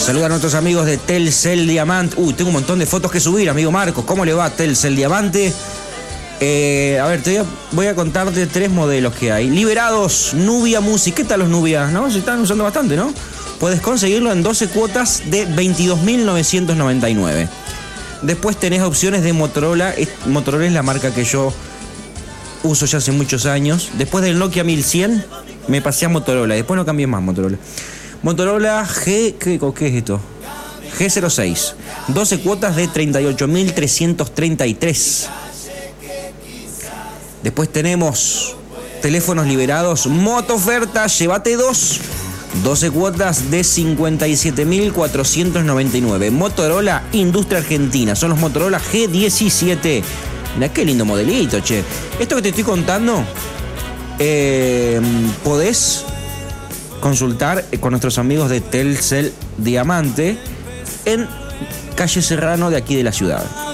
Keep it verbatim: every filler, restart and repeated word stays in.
Saluda a nuestros amigos de Telcel Diamante. Uy, tengo un montón de fotos que subir, amigo Marcos. ¿Cómo le va Telcel Diamante? Eh, a ver, te voy a, voy a contarte tres modelos que hay. Liberados, Nubia Music. ¿Qué tal los Nubia? ¿No? Se están usando bastante, ¿no? Puedes conseguirlo en doce cuotas de veintidós mil novecientos noventa y nueve. Después tenés opciones de Motorola. Motorola es la marca que yo uso ya hace muchos años. Después del Nokia mil cien me pasé a Motorola. Después no cambié más Motorola. Motorola G... ¿Qué, qué es esto? G cero seis. doce cuotas de treinta y ocho mil trescientos treinta y tres. Después tenemos teléfonos liberados. Moto oferta, llévate dos. doce cuotas de cincuenta y siete mil cuatrocientos noventa y nueve. Motorola Industria Argentina. Son los Motorola G diecisiete. Mirá qué lindo modelito, che. Esto que te estoy contando, eh, podés consultar con nuestros amigos de Telcel Diamante en calle Serrano de aquí de la ciudad.